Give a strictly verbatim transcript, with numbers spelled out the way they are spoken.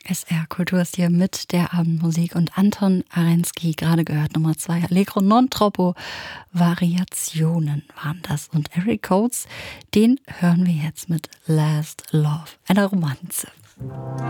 S R Kultur ist hier mit der Abendmusik und Anton Arensky, gerade gehört Nummer zwei, Allegro non troppo, Variationen waren das. Und Eric Coates, den hören wir jetzt mit Last Love, einer Romanze.